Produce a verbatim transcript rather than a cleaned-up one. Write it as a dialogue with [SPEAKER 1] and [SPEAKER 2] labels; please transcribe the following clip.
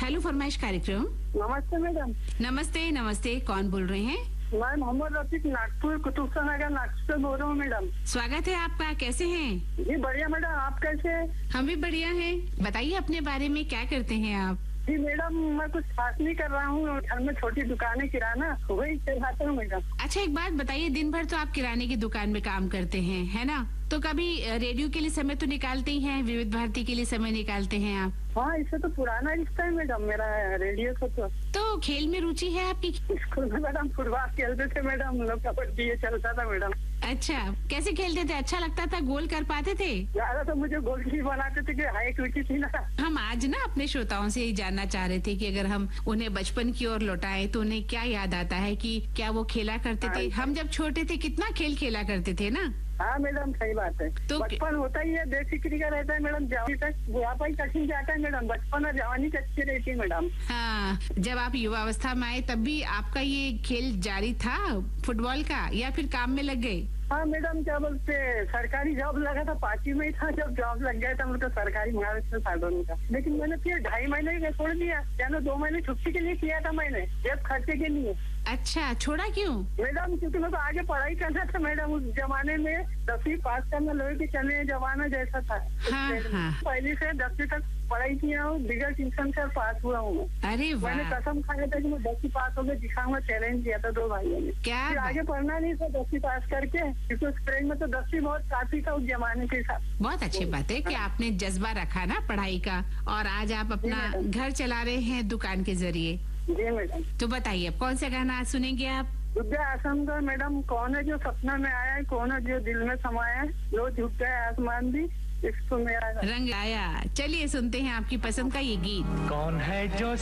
[SPEAKER 1] Hello फरमाइश कार्यक्रम।
[SPEAKER 2] नमस्ते मैडम।
[SPEAKER 1] नमस्ते नमस्ते, कौन बोल रहे हैं?
[SPEAKER 2] मैं मोहम्मद रफीक नागपुर कुतुब नगर नागपुर से बोल रहा हूँ मैडम।
[SPEAKER 1] स्वागत है आपका, कैसे हैं?
[SPEAKER 2] जी बढ़िया मैडम, आप कैसे हैं?
[SPEAKER 1] हम भी बढ़िया हैं। बताइए अपने बारे में, क्या करते हैं आप?
[SPEAKER 2] जी मैडम, मैं कुछ खास नहीं कर रहा हूँ, घर में छोटी दुकानें किराना वही चलाता हूँ मैडम।
[SPEAKER 1] अच्छा एक बात बताइए, दिन भर तो आप किराने की दुकान में काम करते हैं, है ना? तो कभी रेडियो के लिए समय तो निकालते ही हैं, विविध भारती के लिए समय निकालते हैं आप?
[SPEAKER 2] हाँ, इससे तो पुराना रिश्ता है मैडम मेरा रेडियो का। तो
[SPEAKER 1] तो खेल में रुचि है आपकी?
[SPEAKER 2] स्कूल में मैडम फुटबॉल खेलते थे मैडम, हम लोग कबड्डी ये चलता था मैडम।
[SPEAKER 1] अच्छा, कैसे खेलते थे? अच्छा लगता था? गोल कर पाते थे?
[SPEAKER 2] ज्यादा तो मुझे गोल की बनाते थे कि हाइट ऊंची थी ना।
[SPEAKER 1] हम आज ना अपने श्रोताओं से यही जानना चाह रहे थे कि अगर हम उन्हें बचपन की ओर लौटाएं तो उन्हें क्या याद आता है, कि क्या वो खेला करते थे? हम जब छोटे थे कितना खेल खेला करते थे ना।
[SPEAKER 2] हाँ मैडम, सही बात है।
[SPEAKER 1] तो
[SPEAKER 2] बचपन होता ही है, बेफिक्री का रहता है मैडम, जवानी तक बुढ़ापा ही कठिन जाता है मैडम, बचपन और जवानी अच्छी रहती है मैडम।
[SPEAKER 1] हाँ, जब आप युवावस्था में आए तब भी आपका ये खेल जारी था फुटबॉल का, या फिर काम में लग गए?
[SPEAKER 2] हाँ मैडम, क्या बोलते सरकारी जॉब लगा था, पांचवी में ही था जब जॉब लग गया था मतलब सरकारी महाराष्ट्र साधनों का। लेकिन मैंने फिर ढाई महीने का छोड़ दिया, यानी दो महीने छुट्टी के लिए किया था मैंने, जेब खर्चे के लिए।
[SPEAKER 1] अच्छा, छोड़ा क्यों?
[SPEAKER 2] मैडम क्योंकि मैं तो आगे पढ़ाई करना था मैडम, उस जमाने में दसवीं पास करना लोहे के चने जमाना जैसा था।
[SPEAKER 1] हाँ, हाँ।
[SPEAKER 2] पहले से दसवीं तक पढ़ाई किया हूँ, बिगड़ ट्यूशन से पास हुआ हूँ।
[SPEAKER 1] अरे वाह,
[SPEAKER 2] मैंने कसम खाया था कि मैं दसवीं पास होकर दिखाऊंगा, चैलेंज दिया था दो भाइयों ने।
[SPEAKER 1] क्या
[SPEAKER 2] फिर आगे पढ़ना नहीं था दसवीं पास करके, क्योंकि उस ट्रेन में तो दसवीं बहुत काफी था उस जमाने के साथ।
[SPEAKER 1] बहुत अच्छी बात है कि आपने जज्बा रखा ना पढ़ाई का, और आज आप अपना घर चला रहे हैं दुकान के जरिए।
[SPEAKER 2] जी मैडम।
[SPEAKER 1] तो बताइए अब कौन सा गाना आज सुनेंगे आप?
[SPEAKER 2] विद्या आसम का मैडम, कौन है जो सपना में आया है, कौन है जो दिल में समाया है, लो झुक गया आसमान भी इसको मेरा
[SPEAKER 1] रंग आया। चलिए सुनते हैं आपकी पसंद का ये गीत।
[SPEAKER 3] कौन है जो